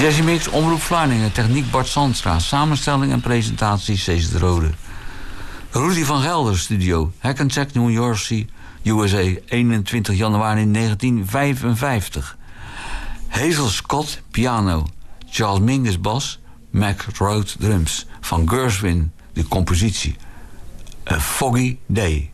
Jazzy Mix, Omroep Vlaardingen, techniek Bart Zandstra, samenstelling en presentatie Cees de Rode. Rudy van Gelder, studio, Hackensack, New Jersey, USA, 21 januari 1955. Hazel Scott, piano, Charles Mingus, bas, Mac Road, drums. Van Gershwin, de compositie. A Foggy Day.